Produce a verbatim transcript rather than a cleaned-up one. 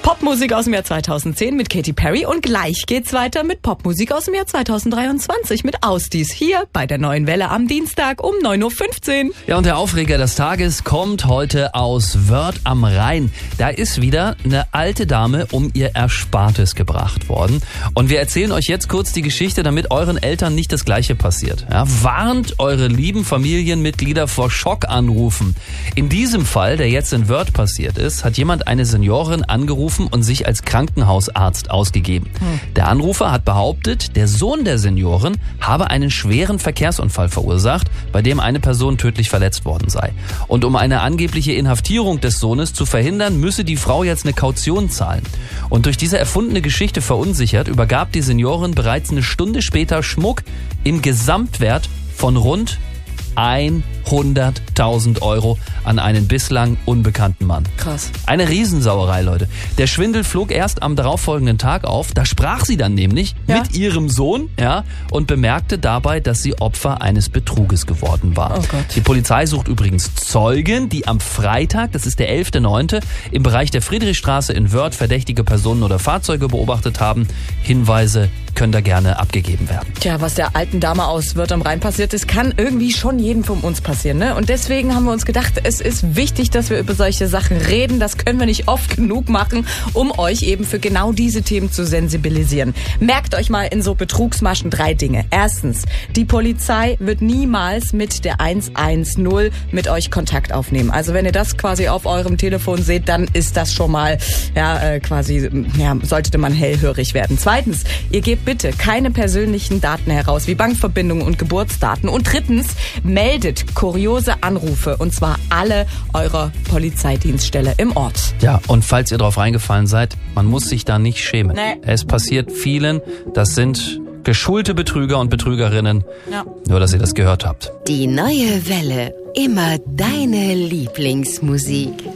Popmusik aus dem Jahr zweitausendzehn mit Katy Perry und gleich geht's weiter mit Popmusik aus dem Jahr zweitausenddreiundzwanzig mit Austis hier bei der Neuen Welle am Dienstag um neun Uhr fünfzehn. Ja, und der Aufreger des Tages kommt heute aus Wörth am Rhein. Da ist wieder eine alte Dame um ihr Erspartes gebracht worden. Und wir erzählen euch jetzt kurz die Geschichte, damit euren Eltern nicht das Gleiche passiert. Ja, warnt eure lieben Familienmitglieder vor Schockanrufen. In diesem Fall, der jetzt in Wörth passiert ist, hat jemand eine Seniorin angerufen und sich als Krankenhausarzt ausgegeben. Hm. Der Anrufer hat behauptet, der Sohn der Seniorin habe einen schweren Verkehrsunfall verursacht, bei dem eine Person tödlich verletzt worden sei. Und um eine angebliche Inhaftierung des Sohnes zu verhindern, müsse die Frau jetzt eine Kaution zahlen. Und durch diese erfundene Geschichte verunsichert, übergab die Seniorin bereits eine Stunde später Schmuck im Gesamtwert von rund hunderttausend Euro an einen bislang unbekannten Mann. Krass. Eine Riesensauerei, Leute. Der Schwindel flog erst am darauffolgenden Tag auf. Da sprach sie dann nämlich ja. mit ihrem Sohn, ja, und bemerkte dabei, dass sie Opfer eines Betruges geworden war. Oh Gott. Die Polizei sucht übrigens Zeugen, die am Freitag, das ist der elfter neunte, im Bereich der Friedrichstraße in Wörth verdächtige Personen oder Fahrzeuge beobachtet haben. Hinweise können da gerne abgegeben werden. Tja, was der alten Dame aus Wörth am Rhein passiert ist, kann irgendwie schon jedem von uns passieren, ne? Und deswegen haben wir uns gedacht, es ist wichtig, dass wir über solche Sachen reden. Das können wir nicht oft genug machen, um euch eben für genau diese Themen zu sensibilisieren. Merkt euch mal in so Betrugsmaschen drei Dinge. Erstens, die Polizei wird niemals mit der eins eins null mit euch Kontakt aufnehmen. Also wenn ihr das quasi auf eurem Telefon seht, dann ist das schon mal, ja, äh, quasi, ja, sollte man hellhörig werden. Zweitens, ihr gebt bitte keine persönlichen Daten heraus, wie Bankverbindungen und Geburtsdaten. Und drittens, meldet kuriose Anrufe, und zwar alle eurer Polizeidienststelle im Ort. Ja, und falls ihr drauf reingefallen seid, man muss sich da nicht schämen. Nee. Es passiert vielen, das sind geschulte Betrüger und Betrügerinnen, ja. Nur dass ihr das gehört habt. Die Neue Welle, immer deine Lieblingsmusik.